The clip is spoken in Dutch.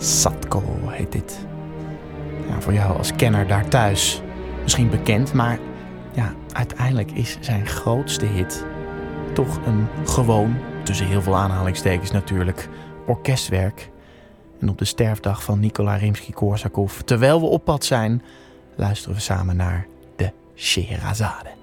Sadko heet dit. Ja, voor jou als kenner daar thuis misschien bekend, maar ja, uiteindelijk is zijn grootste hit toch een gewoon, tussen heel veel aanhalingstekens natuurlijk, orkestwerk. En op de sterfdag van Nikolai Rimsky-Korsakov, terwijl we op pad zijn, luisteren we samen naar de Scheherazade.